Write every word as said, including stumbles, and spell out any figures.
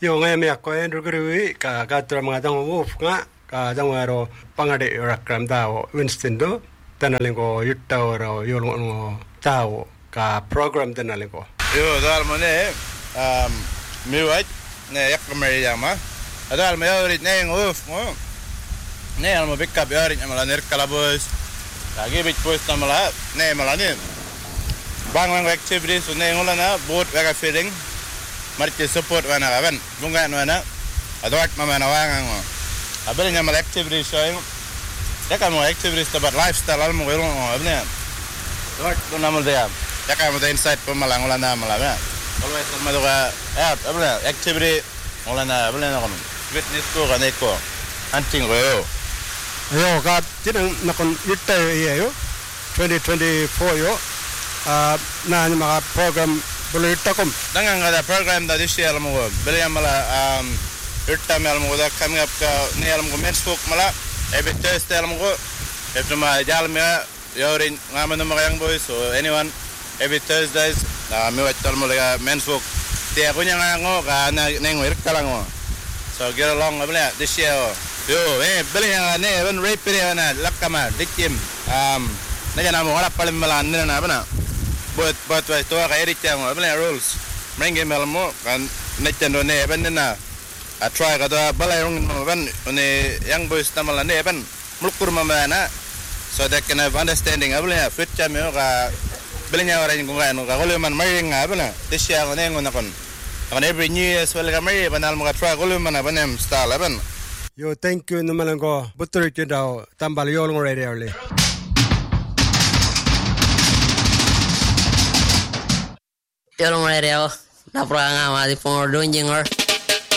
Yo ngay mi ako en rugurui ka ka tra mga dang wolf nga ka dang waro pangade rakram daw Winston do tanalingo yutta oro yolong tao ka program tanalingo. Yo dal mo ne um mi wait ne yak kamari yama. Adal mo yorit ne wolf mo. Ne al mo pick up yorit amala ner kalabos. Lagi bit post amala ne mala ne. Bang bang activities ne ngolana boat wega feeling. Marti support wana aban bunga wana adot mama na wanga ngo abel nyamal activities so yaka mo activities tabat lifestyle al mo gelo abne dot to namal dia yaka mo insight pa malang wala na mala always ma doga app abne activity wala na abne na kono fitness ko kanay ko hunting ko yo yo ka tinang nakon yutta yo twenty twenty-four yo ah na ni mga program boleh takum dengan ada program da this year mo beli mala um irta mel mo da coming up ka ni alam ko men's folk mala every Thursday alam ko every ma jal me yorin ngaman mo kayang boys so anyone every Thursdays na mi wat tal mo la men's folk dia punya ngo ka na neng irta lang mo so get along beli this year yo eh beli yang ne ben rape ni na lakama dikim um na jana mo wala palim mala ni na bana buat buat itu ka edit yang apa rules main game mo kan netan ne ben na a try ka da balai rong ben ne young boys tamala ne ben mulkur mamana so that can have understanding apa fit jam yo ka belnya orang ko kan ka kolo man mai nga apa this year ne ngona kon kan every new year well ka mai banal mo ka try kolo man apa nem style ben yo thank you numalango butur kidao tambal yolong radio le Yo no me creo, la prueba más de por doing